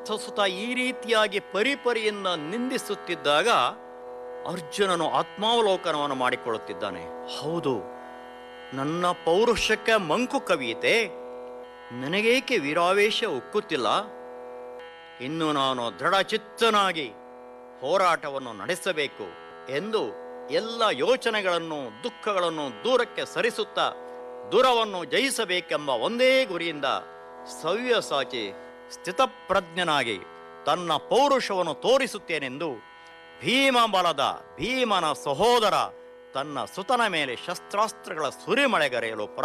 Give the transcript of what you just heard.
ಪಾರ್ಥಸುತ ಈ ರೀತಿಯಾಗಿ ಪರಿಪರಿಯಿಂದ ನಿಂದಿಸುತ್ತಿದ್ದಾಗ ಅರ್ಜುನನು ಆತ್ಮಾವಲೋಕನವನ್ನು ಮಾಡಿಕೊಳ್ಳುತ್ತಿದ್ದಾನೆ. ಹೌದು, ನನ್ನ ಪೌರುಷಕ್ಕೆ ಮಂಕು ಕವಿಯಿತೆ, ನನಗೇಕೆ ವೀರಾವೇಶ ಉಕ್ಕುತ್ತಿಲ್ಲ? ಇನ್ನು ನಾನು ದೃಢಚಿತ್ತನಾಗಿ ಹೋರಾಟವನ್ನು ನಡೆಸಬೇಕು ಎಂದು ಎಲ್ಲ ಯೋಚನೆಗಳನ್ನು ದುಃಖಗಳನ್ನು ದೂರಕ್ಕೆ ಸರಿಸುತ್ತಾ ದೂರವನ್ನು ಜಯಿಸಬೇಕೆಂಬ ಒಂದೇ ಗುರಿಯಿಂದ ಸವ್ಯಸಾಚಿ ಸ್ಥಿತಪ್ರಜ್ಞನಾಗಿ ತನ್ನ ಪೌರುಷವನ್ನು ತೋರಿಸುತ್ತೇನೆಂದು ಭೀಮನ ಸಹೋದರ ತನ್ನ ಸುತನ ಮೇಲೆ ಶಸ್ತ್ರಾಸ್ತ್ರಗಳ ಸುರಿಮಳೆಗರೆಯಲು